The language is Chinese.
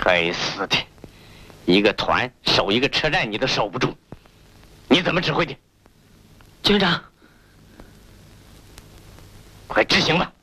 该死的，一个团守一个车站你都守不住，你怎么指挥的？ 军长， 快执行吧。